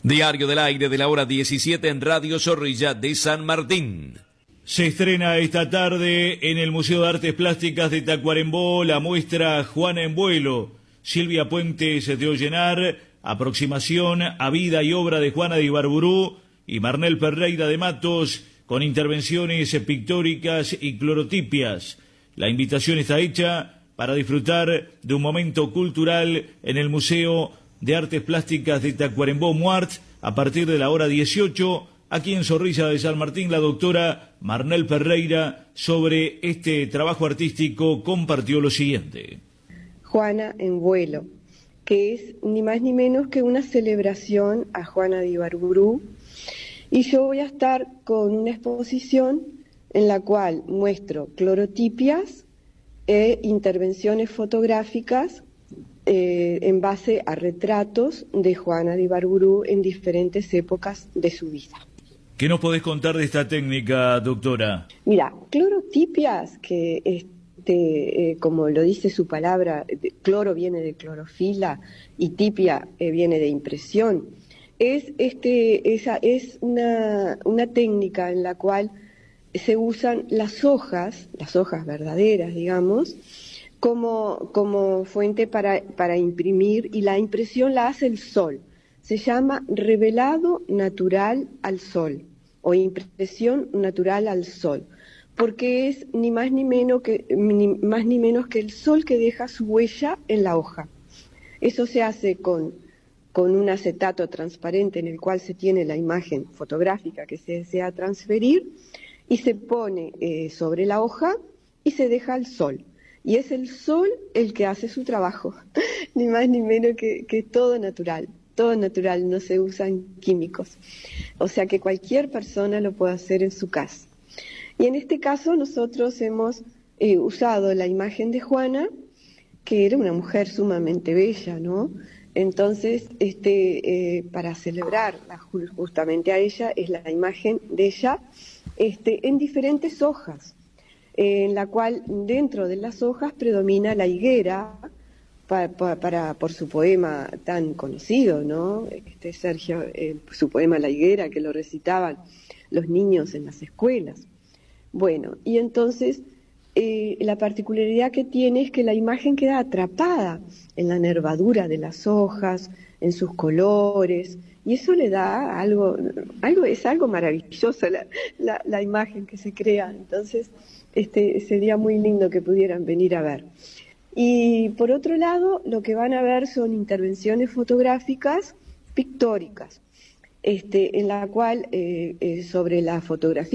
Diario del Aire de la hora 17 en Radio Zorrilla de San Martín. Se estrena esta tarde en el Museo de Artes Plásticas de Tacuarembó la muestra Juana en vuelo. Silvia Puentes de Ollenar, aproximación a vida y obra de Juana de Ibarburú y Marnel Ferreira de Matos, con intervenciones pictóricas y clorotipias. La invitación está hecha para disfrutar de un momento cultural en el Museo de Artes Plásticas de Tacuarembó Muart a partir de la hora 18. Aquí en Zorrilla de San Martín, la doctora Marnel Ferreira sobre este trabajo artístico compartió lo siguiente. Juana en vuelo, que es ni más ni menos que una celebración a Juana de Ibarburú, y yo voy a estar con una exposición en la cual muestro clorotipias e intervenciones fotográficas en base a retratos de Juana de Ibarburú en diferentes épocas de su vida. ¿Qué nos podés contar de esta técnica, doctora? Mira, clorotipias, que como lo dice su palabra, cloro viene de clorofila y tipia viene de impresión. Es una técnica en la cual se usan las hojas verdaderas, digamos, como fuente para imprimir, y la impresión la hace el sol. Se llama revelado natural al sol o impresión natural al sol, porque es ni más ni menos que el sol que deja su huella en la hoja. Eso se hace con un acetato transparente en el cual se tiene la imagen fotográfica que se desea transferir y se pone sobre la hoja y se deja al sol. Y es el sol el que hace su trabajo, ni más ni menos que todo natural, no se usan químicos. O sea que cualquier persona lo puede hacer en su casa. Y en este caso nosotros hemos usado la imagen de Juana, que era una mujer sumamente bella, ¿no? Entonces, para celebrar justamente a ella, es la imagen de ella en diferentes hojas, en la cual dentro de las hojas predomina la higuera, por su poema tan conocido, ¿no? Sergio, su poema La higuera, que lo recitaban los niños en las escuelas. Bueno, y entonces la particularidad que tiene es que la imagen queda atrapada en la nervadura de las hojas, en sus colores, y eso le da es algo maravilloso la imagen que se crea. Entonces, sería muy lindo que pudieran venir a ver. Y por otro lado, lo que van a ver son intervenciones fotográficas pictóricas, en la cual sobre la fotografía